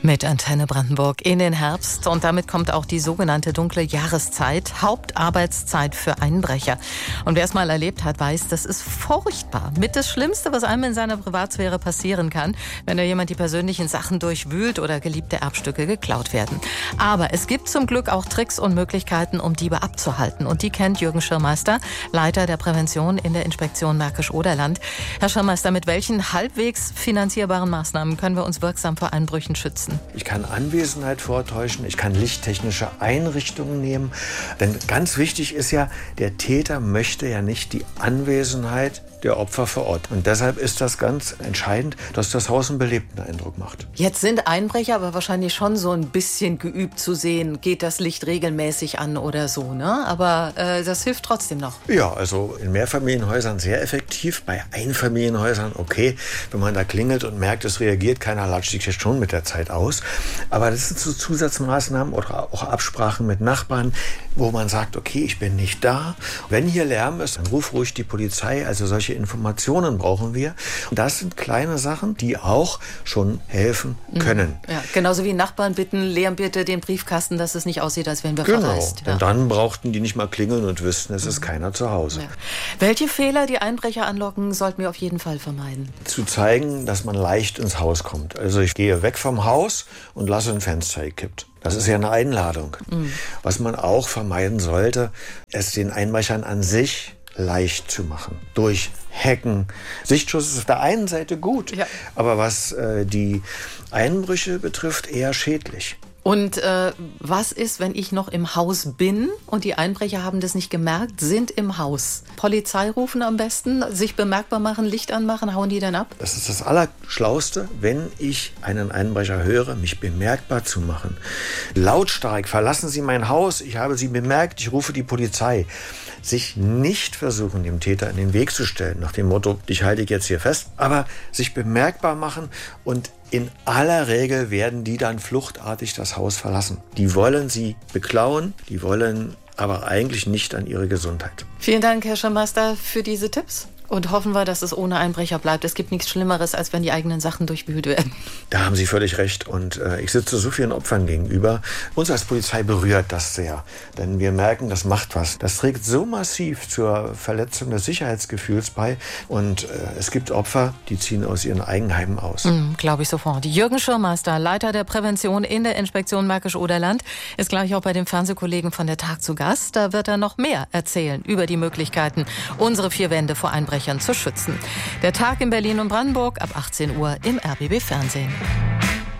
Mit Antenne Brandenburg in den Herbst und damit kommt auch die sogenannte dunkle Jahreszeit, Hauptarbeitszeit für Einbrecher. Und wer es mal erlebt hat, weiß, das ist furchtbar. Mit das Schlimmste, was einem in seiner Privatsphäre passieren kann, wenn da jemand die persönlichen Sachen durchwühlt oder geliebte Erbstücke geklaut werden. Aber es gibt zum Glück auch Tricks und Möglichkeiten, um Diebe abzuhalten. Und die kennt Jürgen Schirmeister, Leiter der Prävention in der Inspektion Märkisch-Oderland. Herr Schirmeister, mit welchen halbwegs finanzierbaren Maßnahmen können wir uns wirksam vor Einbrüchen schützen? Ich kann Anwesenheit vortäuschen, ich kann lichttechnische Einrichtungen nehmen. Denn ganz wichtig ist ja, der Täter möchte ja nicht die Anwesenheit der Opfer vor Ort. Und deshalb ist das ganz entscheidend, dass das Haus einen belebten Eindruck macht. Jetzt sind Einbrecher aber wahrscheinlich schon so ein bisschen geübt zu sehen, geht das Licht regelmäßig an oder so, ne? Aber das hilft trotzdem noch. Ja, also in Mehrfamilienhäusern sehr effektiv, bei Einfamilienhäusern okay. Wenn man da klingelt und merkt, es reagiert keiner, latscht sich jetzt schon mit der Zeit aus. Aber das sind so Zusatzmaßnahmen oder auch Absprachen mit Nachbarn, wo man sagt, okay, ich bin nicht da. Wenn hier Lärm ist, dann ruf ruhig die Polizei. Also solche Informationen brauchen wir. Und das sind kleine Sachen, die auch schon helfen können. Ja, genauso wie Nachbarn bitten, leeren bitte den Briefkasten, dass es nicht aussieht, als wären wir verreist. Genau, denn dann brauchten die nicht mal klingeln und wüssten, es ist keiner zu Hause. Ja. Welche Fehler die Einbrecher anlocken, sollten wir auf jeden Fall vermeiden? Zu zeigen, dass man leicht ins Haus kommt. Also ich gehe weg vom Haus und lasse ein Fenster gekippt. Das ist ja eine Einladung. Was man auch vermeiden sollte, es den Einbrechern an sich leicht zu machen. Durch Hacken. Sichtschutz ist auf der einen Seite gut, aber was die Einbrüche betrifft, eher schädlich. Und was ist, wenn ich noch im Haus bin und die Einbrecher haben das nicht gemerkt, sind im Haus? Polizei rufen am besten, sich bemerkbar machen, Licht anmachen, hauen die dann ab? Das ist das Allerschlauste, wenn ich einen Einbrecher höre, mich bemerkbar zu machen. Lautstark, verlassen Sie mein Haus, ich habe Sie bemerkt, ich rufe die Polizei. Sich nicht versuchen, dem Täter in den Weg zu stellen, nach dem Motto, dich halte ich jetzt hier fest, aber sich bemerkbar machen und in aller Regel werden die dann fluchtartig das Haus verlassen. Die wollen sie beklauen, die wollen aber eigentlich nicht an ihre Gesundheit. Vielen Dank, Herr Schirmeister, für diese Tipps. Und hoffen wir, dass es ohne Einbrecher bleibt. Es gibt nichts Schlimmeres, als wenn die eigenen Sachen durchwühlt werden. Da haben Sie völlig recht. Und ich sitze so vielen Opfern gegenüber. Uns als Polizei berührt das sehr. Denn wir merken, das macht was. Das trägt so massiv zur Verletzung des Sicherheitsgefühls bei. Und es gibt Opfer, die ziehen aus ihren Eigenheimen aus. Glaube ich sofort. Jürgen Schirmeister, Leiter der Prävention in der Inspektion Märkisch-Oderland, ist gleich auch bei den Fernsehkollegen von der Tag zu Gast. Da wird er noch mehr erzählen über die Möglichkeiten, unsere vier Wände vor Einbrechern zu schützen. Der Tag in Berlin und Brandenburg ab 18 Uhr im RBB Fernsehen.